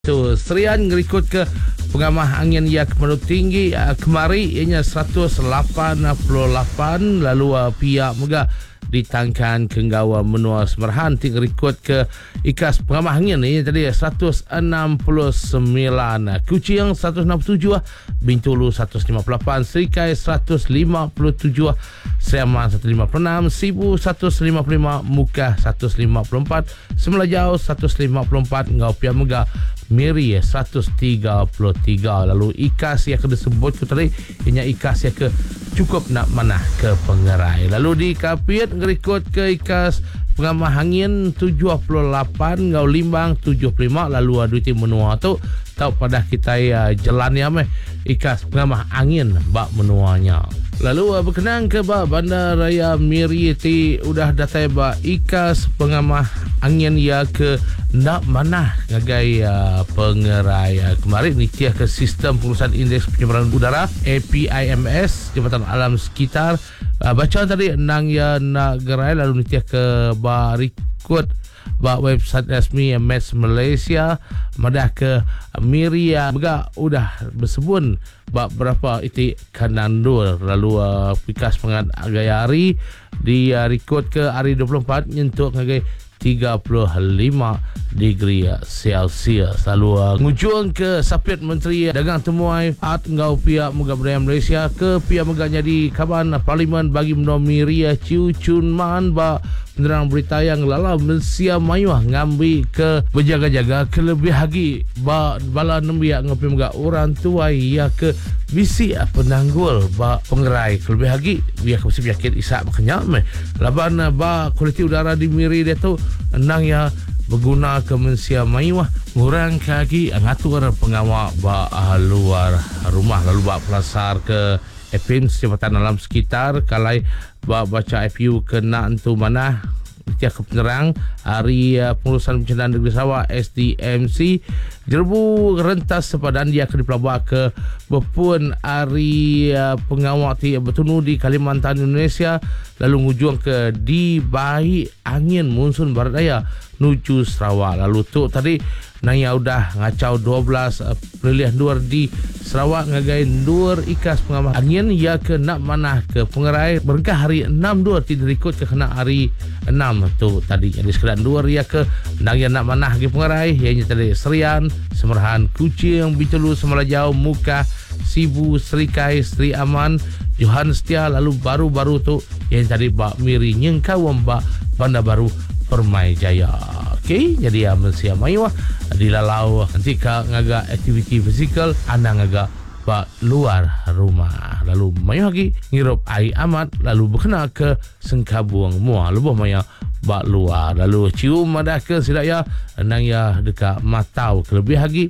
So, Serian ngerikut ke pengamah angin yang kemarau tinggi kemari ianya 188, lalu pihak megah ditangkan Kenggawa Menua Semerahan ngerikut ke ikas pengamah angin ini tadi 169, Kuching 167, Bintulu 158, Serikai 157, Seriaman 156, Sibu 155, Muka 154, Semelajau 154, Ngau Pia Megah Miri 133. Lalu ikas yang kena sebut tu tadi ianya ikas yang ke cukup nak manah ke Pengerai. Lalu di Kapit ngerikut ke ikas pengamah angin 78, Ngau Limbang 75. Lalu Duiti Menua tu tahu pada kita jalan ya meh ikas pengamah angin bak menuanya. Lalu berkenaan ke Bandaraya Miri ti udah datai ikas pengamah angin ya ke nak manah ngagai Pengerai. Kemarin ni tiah ke sistem pengurusan indeks pencemaran udara APIMS Jabatan Alam Sekitar. Bacaan tadi nang ya nak gerai lalu ni tiah ke berikut website resmi Met Malaysia madah ke Miria juga udah bersebut berapa iti kanandur lalu pikas pengat agak hari di rekod ke hari 24 nyentuh ngagai 35 degree Celsius. Lalu ngujung ke Sapit Menteri Dagang Temuai At Ngau pihak Muga Budaya Malaysia ke pihak megahnya di Kaban Parlimen bagi menua Miria Ciu Chun Man penerang berita yang lala mensia mayuah ngambil ke berjaga-jaga kelebih lagi bala nembiak ngopi megah orang tua ya ke bisi penanggul Pengerai kelebih lagi biar ke penyakit isak berkenyak meh laban kualiti udara di Miri dia tu nang ya berguna ke mensia mayuah ngurang kaki ngatur pengawal luar rumah lalu pelasar ke EPIM Jabatan Alam Sekitar kalai baca FU kena entu mana tiap penerang hari pengurusan pencegahan negeri Sarawak SDMC jerbu rentas sepadan dia akan dipelabak ke berpun hari pengawal bertunu di Kalimantan Indonesia lalu ngujung ke di baik angin monsun barat daya nuju Sarawak. Lalu tu tadi naya udah ngacau 12 pilihan luar di Sarawak ngagai luar ikas pengamah angin ya ke nak manah ke Pengerai berkah hari 6 luar tidak ikut ke kena hari 6 tu tadi jadi sekedar luar ya ke naya nak manah ke Pengerai ianya tadi Serian, Semerahan, Kuching, Bintulu, Semelajau, Muka, Sibu, Serikai, Seri Aman, Johan Setia. Lalu baru-baru tu yang tadi Miri Nyengkawam Bandar Baru Permai Jaya. Okey, jadi mensia mayuah dilalau nanti ka ngaga aktiviti fizikal anda ngaga luar rumah. Lalu mayuah lagi ngirup air amat lalu berkena ke Sengkabuang Muar lebuh maya luar lalu cium ada ke silaya nang ya dekat Matau kelebih lagi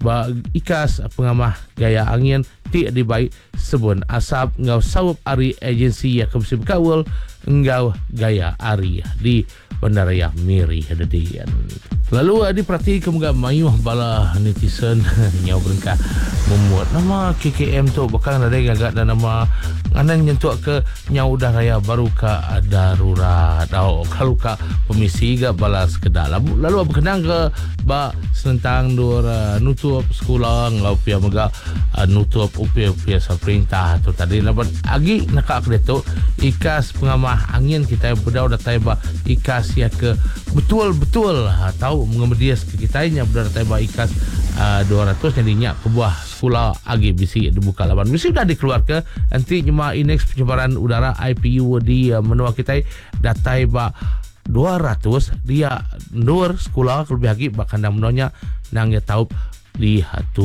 ikas pengamah gaya angin ti dibaik sebun asap ngau sawup ari agensi yang kemsi berkawal ngau gaya ari di Bandaraya Miri hadadian. Lalu diperhati kemuga mayuh bala netizen nyau berengkah memuat nama KKM tu bakal ada agak dan nama anan nyentuh ke nyau dah raya baru ka darurat kalau ka pemisi ga balas kedak lalu berkenang ke senentang dur nutup sekolah ngau pia mega nutup upia perintah tu tadi laban agi nakak tu ikas pengamah angin kita bedau datai ikas ya ke betul-betul tahu mengemedias ke kitanya benar datai ikas 200 jadinya kebuah sekolah agi bisi dibuka laban bisi sudah dikeluarkan nanti cuma indeks pencemaran udara IPU di menua kita datai 200 dia nur sekolah lebih lagi bakandang menuanya nang ya tahu di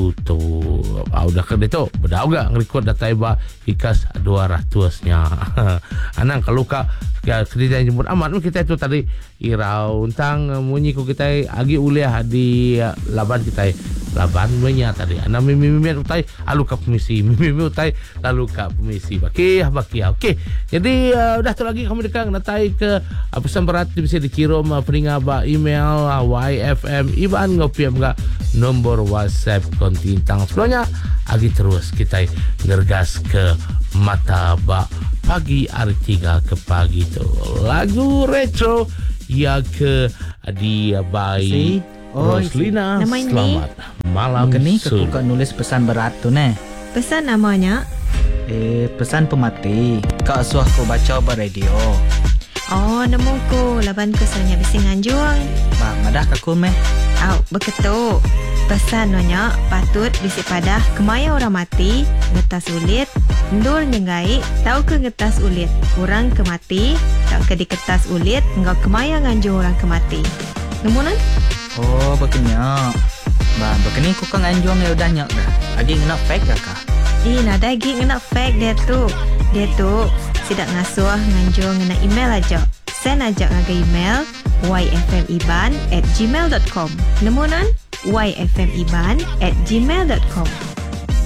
tutup udah ke itu bedau gak ngerikut datai ikas 200-nya anang kalau kerja jemput amat kita itu tadi irau tentang munyi ku kita agi uliah di laban kita laban banyak tadi anang mimi utai alu ka pemisi mimi utai lalu ka pemisi bakia okey jadi udah tu lagi kami dekang datai ke pesan berat bisa dikirim peringat email YFM Iban ngopi enggak nombor WhatsApp kontintang sebelumnya agi terus kita ngergas ke mata pagi hari 3 ke pagi tu lagu retro ya ke dia bayi Roslina, Nama ini? selamat malam. Kini Sun. aku nulis pesan berat tu ne. Pesan namanya. Pesan pemati. Kak suah aku baca beradio. Oh, nemu ko. Laban ko sebenarnya bisa nganjuang. Bang, madah aku meh. Beketuk. Pesan nanya patut bisi padah kemaya orang mati, ngetas ulit, ndul nyengai, tahu ke ngetas ulit. Orang kemati, tak ke di kertas ulit, engkau kemaya nganjur orang kemati. Nemu nan? Oh, begini. Bang, begini aku kan anjuang ya udah nyak dah. Lagi kena fake ya kak? Nada lagi ngena fake dia tu. Dia tu sidak ngasuh nganjur ngena email aja. Send aja ngaga email yfmiban@gmail.com. Nemu nan? yfmiban@gmail.com.